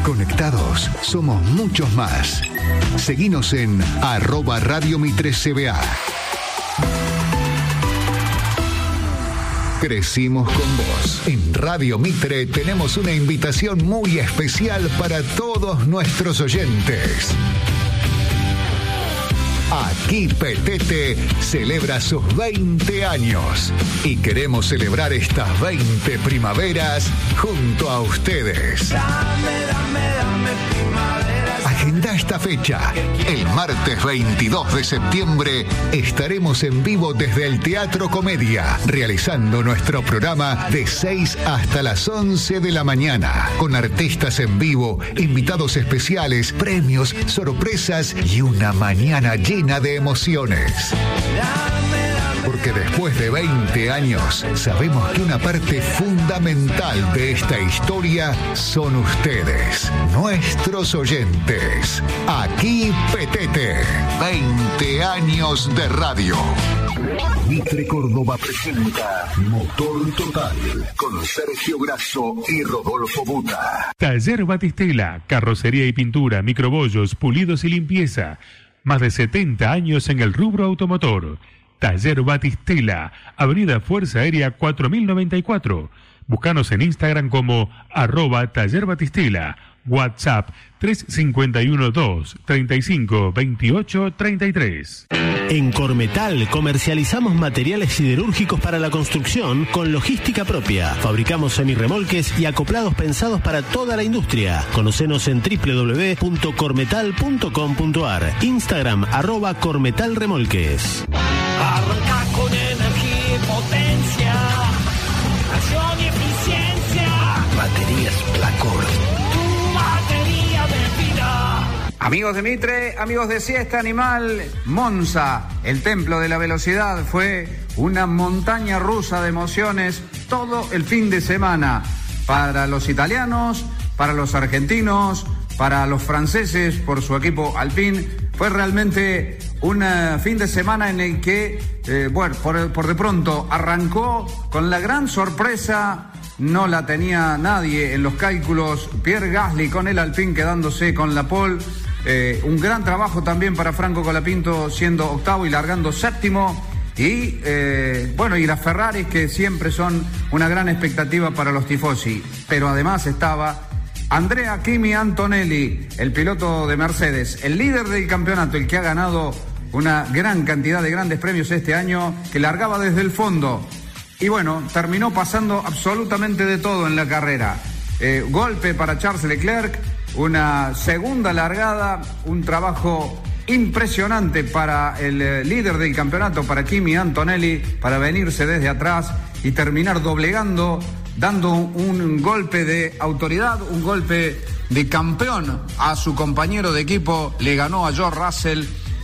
Conectados somos muchos más. Seguinos en @Radio Mitre CBA. Crecimos con vos. En Radio Mitre tenemos una invitación muy especial para todos nuestros oyentes. Aquí Petete celebra sus 20 años y queremos celebrar estas 20 primaveras junto a ustedes. Dame primaveras. Agenda esta fecha. El martes 22 de septiembre estaremos en vivo desde el Teatro Comedia, realizando nuestro programa de 6 hasta las 11 de la mañana, con artistas en vivo, invitados especiales, premios, sorpresas y una mañana llena de emociones. Porque después de 20 años, sabemos que una parte fundamental de esta historia son ustedes, nuestros oyentes. Aquí Petete, 20 años de radio. Mitre Córdoba presenta Motor Total con Sergio Grasso y Rodolfo Buta. Taller Batistela, carrocería y pintura, microbollos, pulidos y limpieza. Más de 70 años en el rubro automotor. Taller Batistela, Avenida Fuerza Aérea 4094. Búscanos en Instagram como @Taller Batistela. WhatsApp 351-235-2833. En Cormetal comercializamos materiales siderúrgicos para la construcción con logística propia. Fabricamos semirremolques y acoplados pensados para toda la industria. Conocenos en www.cormetal.com.ar. Instagram @Cormetalremolques. Arranca con energía y potencia, acción y eficiencia. Baterías Placor. Amigos de Mitre, amigos de Siesta Animal, Monza, el templo de la velocidad, fue una montaña rusa de emociones todo el fin de semana. Para los italianos, para los argentinos, para los franceses por su equipo Alpine, fue realmente un fin de semana en el que, por de pronto arrancó con la gran sorpresa. No la tenía nadie en los cálculos. Pierre Gasly con el Alpine quedándose con la pole. Un gran trabajo también para Franco Colapinto siendo octavo y largando séptimo. Y las Ferraris, que siempre son una gran expectativa para los tifosi. Pero además estaba Andrea Kimi Antonelli, el piloto de Mercedes, el líder del campeonato, el que ha ganado una gran cantidad de grandes premios este año, que largaba desde el fondo. Y terminó pasando absolutamente de todo en la carrera. Golpe para Charles Leclerc, una segunda largada, un trabajo impresionante para el líder del campeonato, para Kimi Antonelli, para venirse desde atrás y terminar doblegando, dando un golpe de autoridad, un golpe de campeón a su compañero de equipo. Le ganó a George Russell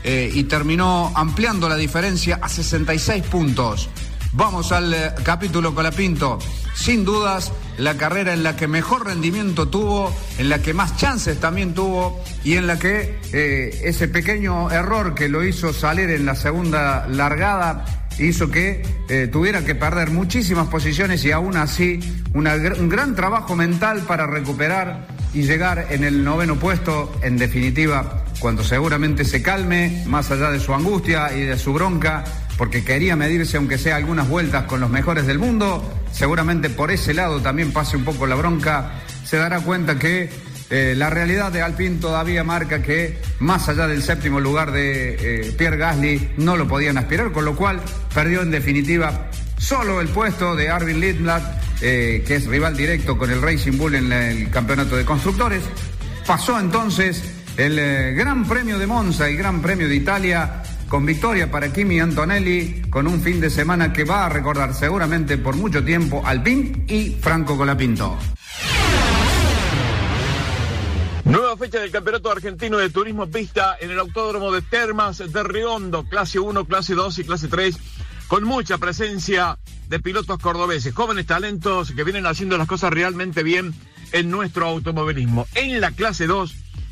y terminó ampliando la diferencia a 66 puntos. Vamos al capítulo Colapinto. Sin dudas, la carrera en la que mejor rendimiento tuvo, en la que más chances también tuvo y en la que ese pequeño error que lo hizo salir en la segunda largada hizo que tuviera que perder muchísimas posiciones, y aún así un gran trabajo mental para recuperar y llegar en el 9º puesto. En definitiva, cuando seguramente se calme, más allá de su angustia y de su bronca, porque quería medirse aunque sea algunas vueltas con los mejores del mundo, seguramente por ese lado también pase un poco la bronca, se dará cuenta que la realidad de Alpine todavía marca que más allá del séptimo lugar de Pierre Gasly no lo podían aspirar, con lo cual perdió en definitiva solo el puesto de Arvin Lindblad, que es rival directo con el Racing Bull en el campeonato de constructores. Pasó entonces el Gran Premio de Monza, el Gran Premio de Italia, con victoria para Kimi Antonelli, con un fin de semana que va a recordar seguramente por mucho tiempo Alpine y Franco Colapinto. Nueva fecha del Campeonato Argentino de Turismo Pista en el Autódromo de Termas de Riondo, clase 1, clase 2 y clase 3, con mucha presencia de pilotos cordobeses, jóvenes talentos que vienen haciendo las cosas realmente bien en nuestro automovilismo. En la clase 2